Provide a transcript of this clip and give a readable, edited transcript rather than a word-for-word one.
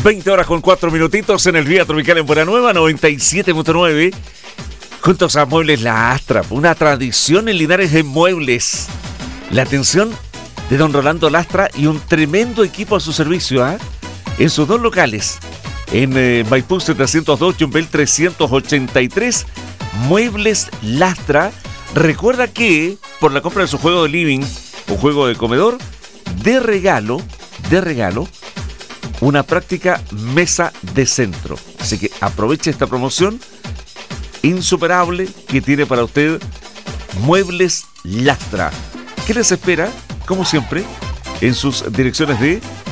20 horas con 4 minutitos en el Vía Tropical en Buena Nueva, 97.9. Juntos a Muebles La Astra, una tradición en Linares de muebles. La atención de don Rolando Lastra y un tremendo equipo a su servicio, en sus dos locales, en Maipú 702, Yumbel 383, Muebles Lastra. Recuerda que por la compra de su juego de living o juego de comedor, de regalo, una práctica mesa de centro. Así que aproveche esta promoción insuperable que tiene para usted Muebles Lastra, que les espera, como siempre, en sus direcciones de